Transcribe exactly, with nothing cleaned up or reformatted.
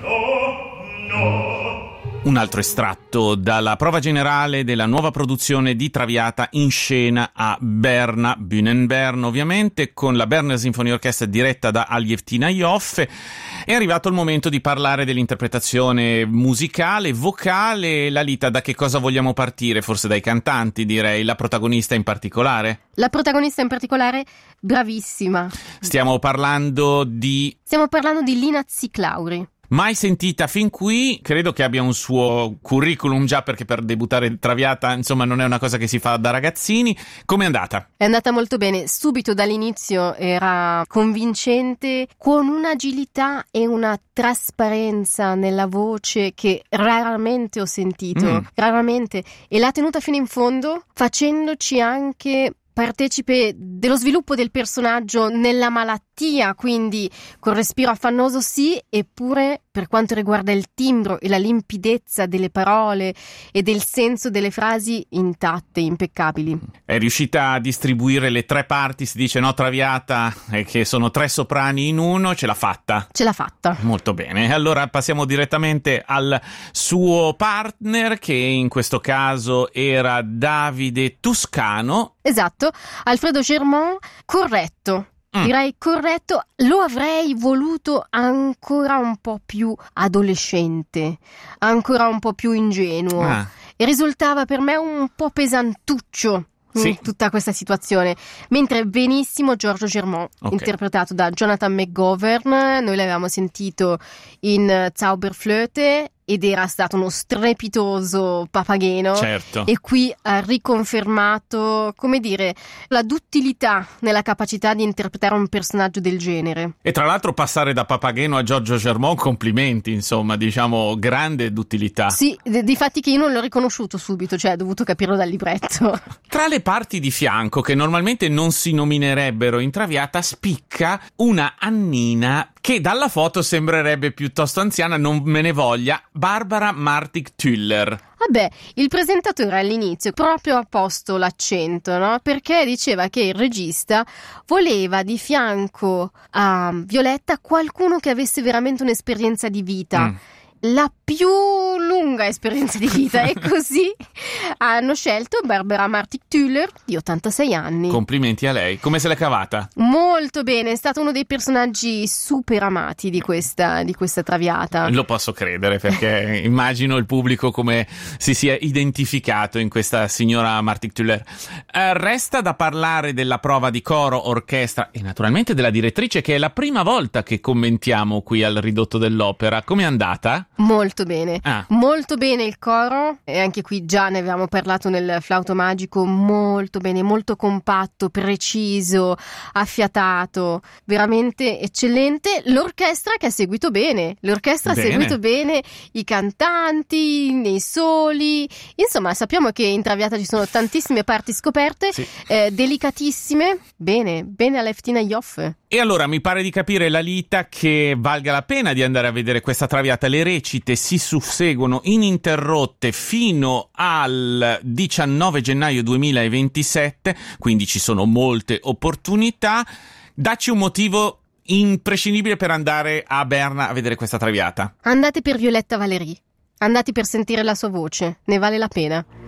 Un altro estratto dalla prova generale della nuova produzione di Traviata in scena a Berna, Bühnenbern ovviamente, con la Berner Sinfonieorchestra diretta da Alevtina Joffe. È arrivato il momento di parlare dell'interpretazione musicale, vocale. Lalita, da che cosa vogliamo partire? Forse dai cantanti, direi, la protagonista in particolare? La protagonista in particolare, bravissima. Stiamo parlando di... Stiamo parlando di Lina Ziclauri. Mai sentita fin qui, credo che abbia un suo curriculum già, perché per debuttare Traviata, insomma, non è una cosa che si fa da ragazzini. Com'è andata? È andata molto bene, subito dall'inizio era convincente, con un'agilità e una trasparenza nella voce che raramente ho sentito, mm. raramente, e l'ha tenuta fino in fondo, facendoci anche partecipe dello sviluppo del personaggio nella malattia, quindi col respiro affannoso sì, eppure per quanto riguarda il timbro e la limpidezza delle parole e del senso delle frasi, intatte, impeccabili. È riuscita a distribuire le tre parti, si dice, no, Traviata, eh, che sono tre soprani in uno, ce l'ha fatta? Ce l'ha fatta. Molto bene, allora passiamo direttamente al suo partner, che in questo caso era Davide Toscano. Esatto, Alfredo Germont, corretto. Mm. Direi corretto, lo avrei voluto ancora un po' più adolescente, ancora un po' più ingenuo, ah. e risultava per me un po' pesantuccio. Sì. Tutta questa situazione, mentre benissimo Giorgio Germont, okay. interpretato da Jonathan McGovern. Noi l'avevamo sentito in Zauberflöte ed era stato uno strepitoso Papageno, certo. E qui ha riconfermato, come dire, la duttilità nella capacità di interpretare un personaggio del genere. E tra l'altro passare da Papageno a Giorgio Germont, complimenti, insomma, diciamo, grande duttilità. Sì, d- difatti che io non l'ho riconosciuto subito, cioè ho dovuto capirlo dal libretto. Tra le parti di fianco, che normalmente non si nominerebbero in Traviata, spicca una Annina che dalla foto sembrerebbe piuttosto anziana, non me ne voglia, Barbara Martig-Tüller. Vabbè, il presentatore all'inizio proprio ha posto l'accento, no? Perché diceva che il regista voleva di fianco a Violetta qualcuno che avesse veramente un'esperienza di vita. Mm. La più lunga esperienza di vita, e così hanno scelto Barbara Martig-Tüller di ottantasei anni. Complimenti a lei. Come se l'è cavata? Molto bene, è stato uno dei personaggi super amati di questa, di questa Traviata. Lo posso credere, perché immagino il pubblico come si sia identificato in questa signora Martig-Tüller. Eh, resta da parlare della prova di coro, orchestra e naturalmente della direttrice, che è la prima volta che commentiamo qui al Ridotto dell'Opera. Com'è andata? Molto bene, ah. molto bene il coro, e anche qui già ne avevamo parlato nel Flauto Magico, molto bene, molto compatto, preciso, affiatato, veramente eccellente. L'orchestra che ha seguito bene, l'orchestra bene. ha seguito bene i cantanti, nei soli, insomma sappiamo che in Traviata ci sono tantissime parti scoperte, sì. eh, delicatissime, bene, bene Alevtina Joffe. E allora mi pare di capire, Lalita, che valga la pena di andare a vedere questa Traviata. Le recite si susseguono ininterrotte fino al diciannove gennaio duemilaventisette, quindi ci sono molte opportunità. Dacci un motivo imprescindibile per andare a Berna a vedere questa Traviata. Andate per Violetta Valéry, andate per sentire la sua voce, ne vale la pena.